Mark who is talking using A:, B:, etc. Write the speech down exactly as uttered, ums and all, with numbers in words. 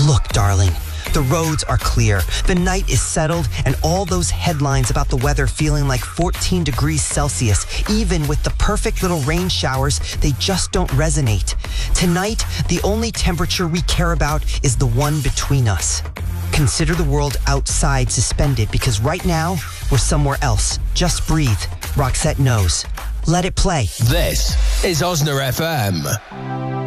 A: Look, darling, the roads are clear, the night is settled, and all those headlines about the weather feeling like fourteen degrees Celsius, even with the perfect little rain showers, they just don't resonate. Tonight, the only temperature we care about is the one between us. Consider the world outside suspended, because right now, we're somewhere else. Just breathe. Roxette knows. Let it play.
B: This is Osna F M.